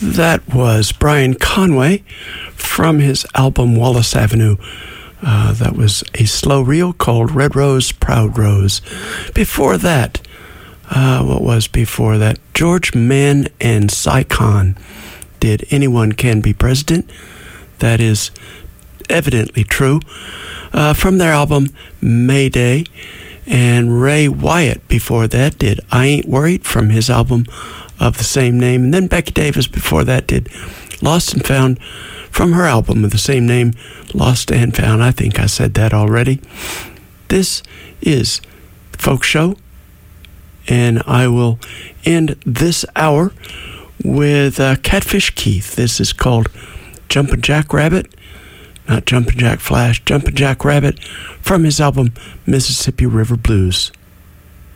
That was Brian Conway from his album Wallace Avenue. That was a slow reel called Red Rose, Proud Rose. Before that, what was before that? George Mann and Sycon did Anyone Can Be President. That is evidently true. From their album Mayday. And Ray Wyatt before that did I Ain't Worried from his album of the same name. And then Becky Davis before that did Lost and Found from her album of the same name, Lost and Found. I think I said that already. This is the Folk Show, and I will end this hour with Catfish Keith. This is called Jumpin' Jack Rabbit. Not Jumpin' Jack Flash, Jumpin' Jack Rabbit from his album Mississippi River Blues.